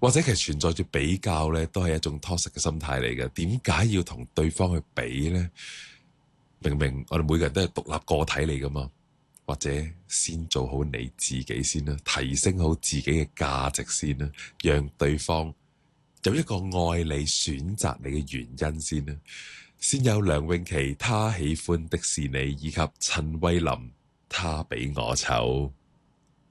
或者其實存在住比較咧，都係一種 toxic 嘅心態嚟嘅。點解要同對方去比呢？明明我哋每個人都係獨立個體嚟噶嘛，或者先做好你自己先啦，提升好自己嘅價值先啦，讓對方有一個愛你、選擇你嘅原因先啦。先有梁詠琪，他喜歡的是你，以及陳慧琳，他比我醜。